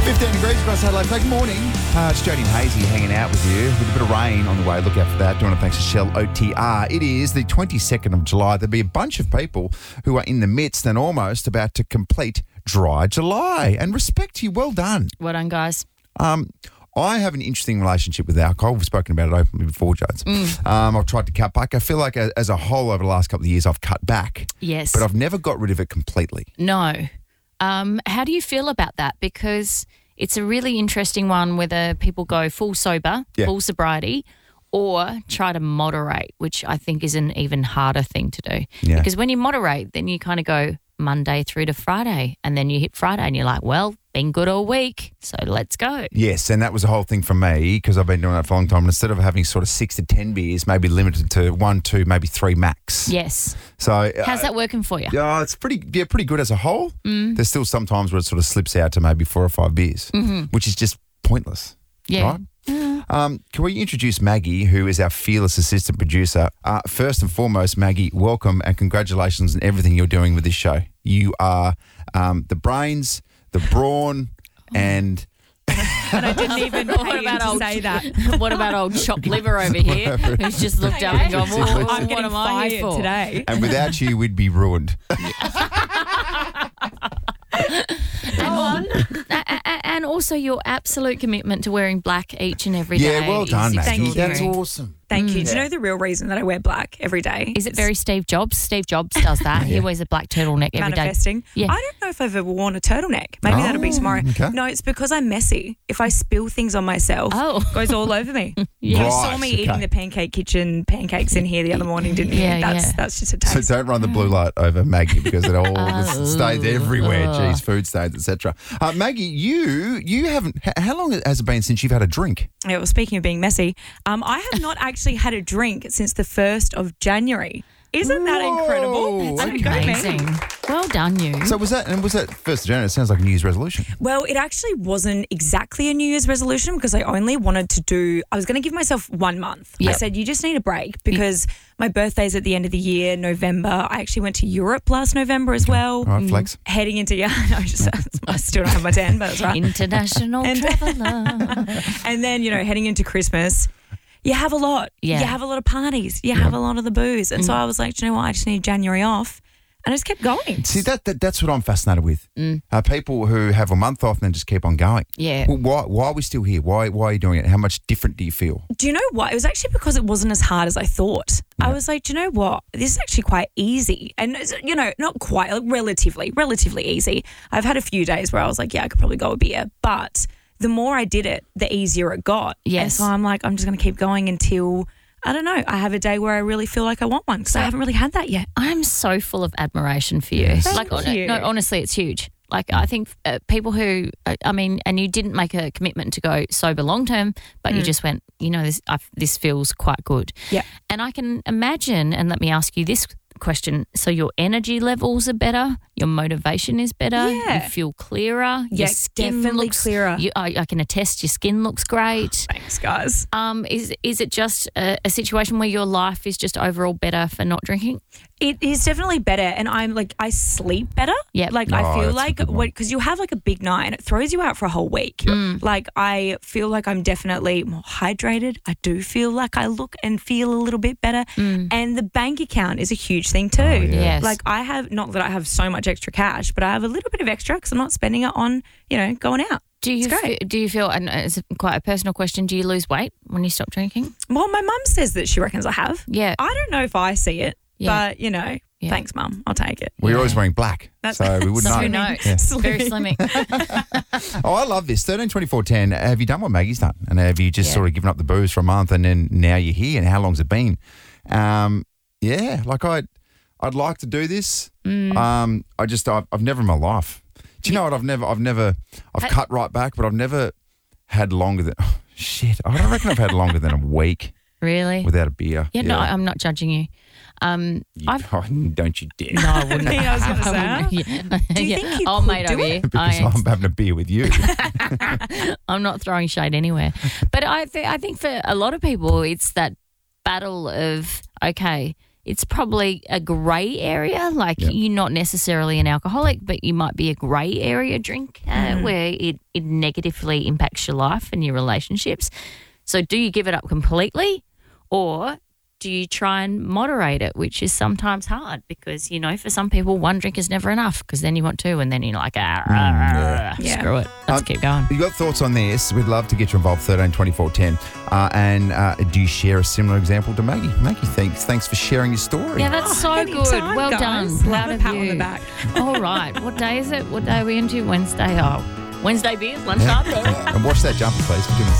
15 degrees across Adelaide. Good morning. It's Jody and Hazy hanging out with you with a bit of rain on the way. Look out for that. Doing it thanks to Shell OTR. It is the 22nd of July. There'll be a bunch of people who are in the midst and almost about to complete Dry July. And respect to you. Well done. Well done, guys. I have an interesting relationship with alcohol. We've spoken about it openly before, Jones. I've tried to cut back. I feel like as a whole over the last couple of years, I've cut back. Yes. But I've never got rid of it completely. No. How do you feel about that? Because it's a really interesting one whether people go full sober, full sobriety, or try to moderate, which I think is an even harder thing to do. Yeah. Because when you moderate, then you kind of go Monday through to Friday, and then you hit Friday and you're like, well, been good all week, so let's go. Yes, and that was the whole thing for me because I've been doing that for a long time. Instead of having sort of 6 to 10 beers, maybe limited to 1, 2, maybe 3 max. Yes. So how's that working for you? Yeah, it's pretty good as a whole. There's still some times where it sort of slips out to maybe 4 or 5 beers, which is just pointless. Yeah. Right? Can we introduce Maggie, who is our fearless assistant producer? First and foremost, Maggie, welcome and congratulations on everything you're doing with this show. You are the brains, the brawn, and... And I didn't even pay you to say that. What about old chopped liver over here who's just looked up and gone, well, I'm what getting am I here fired for? today. and without you, we'd be ruined. And also your absolute commitment to wearing black each and every day. Yeah, well done, is Maggie. That's extraordinary. awesome. Thank you. Do you know the real reason that I wear black every day? Is it very Steve Jobs? Steve Jobs does that. He wears a black turtleneck every day. manifesting? Yeah. I don't know if I've ever worn a turtleneck. Maybe that'll be tomorrow. okay. No, it's because I'm messy. If I spill things on myself, Oh. it goes all over me. Yeah. You saw Right, me okay. eating the Pancake Kitchen pancakes in here the other morning, didn't you? Yeah, That's just a So taste. don't run the blue light over Maggie because it all stays everywhere. Geez, food stains, etc. Maggie, you haven't. How long has it been since you've had a drink? Yeah, well, speaking of being messy, I have not actually had a drink since the 1st of January. Isn't that incredible? Whoa, So okay. go me. Amazing. Well done, you. So was that 1st of January? It sounds like a New Year's resolution. Well, it actually wasn't exactly a New Year's resolution because I only wanted to I was going to give myself 1 month. I Yep. said, you just need a break because my birthday's at the end of the year, November. I actually went to Europe last November as well. All right, flex. Heading into, I still don't have my tan, but that's right. International traveller. And then, heading into Christmas, you have a lot. Yeah. You have a lot of parties. You have a lot of the booze. And so I was like, do you know what? I just need January off. And I just kept going. See, that's what I'm fascinated with. People who have a month off and then just keep on going. Yeah. Well, why are we still here? Why are you doing it? How much different do you feel? Do you know what? It was actually because it wasn't as hard as I thought. I was like, do you know what? This is actually quite easy. And, not quite, relatively easy. I've had a few days where I was like, yeah, I could probably go a beer. But the more I did it, the easier it got. Yes. And so I'm like, I'm just going to keep going until, I don't know, I have a day where I really feel like I want one because I haven't really had that yet. I'm so full of admiration for you. Thank you. No, honestly, it's huge. Like, I think people who, and you didn't make a commitment to go sober long term, but you just went, this feels quite good. Yeah. And I can imagine, and let me ask you this question. So your energy levels are better, your motivation is better, Yeah. you feel clearer, Yeah, your skin definitely looks clearer. I can attest your skin looks great. Thanks, guys. Is it just a situation where your life is just overall better for not drinking? It is definitely better, and I sleep better. Yep. Like Oh, I feel that's a like good one. because you have like a big night and it throws you out for a whole week. Like I feel like I'm definitely more hydrated. I do feel like I look and feel a little bit better, and the bank account is a huge thing too. Yes. Like I have not that I have so much extra cash, but I have a little bit of extra because I'm not spending it on going out. Do you It's great. do you feel, and it's quite a personal question, do you lose weight when you stop drinking? Well, my mum says that she reckons I have. Yeah. I don't know if I see it, Yeah. but Yeah. thanks, Mum. I'll take it. We're always wearing black, so we wouldn't know. Who knows? Yeah. Very slimming. Oh, I love this. 13, 24, 10. Have you done what Maggie's done? And have you just sort of given up the booze for a month and then now you're here? And how long's it been? Like I'd like to do this. I've never in my life. Do you know what? I've cut right back, but I've never had longer than, I don't reckon I've had longer than a week Really? without a beer. Yeah, no, I'm not judging you. I've Don't you dare. no, I wouldn't. I was gonna say, I wouldn't. Do you think you oh, could mate, do over it? here. Because I'm having a beer with you. I'm not throwing shade anywhere. But I think for a lot of people, it's that battle of, okay, it's probably a grey area. Like you're not necessarily an alcoholic, but you might be a grey area drink where it negatively impacts your life and your relationships. So do you give it up completely, or do you try and moderate it, which is sometimes hard because, for some people, one drink is never enough because then you want two and then you're like, screw it. Let's keep going. You got thoughts on this? We'd love to get you involved, 13 24 10. And do you share a similar example to Maggie? Maggie, thanks for sharing your story. Yeah, that's so good. Well done. Proud of pat you. on the back. All right. What day is it? What day are we into? Wednesday. Oh, Wednesday beers, lunchtime. And wash that jumper, please. For goodness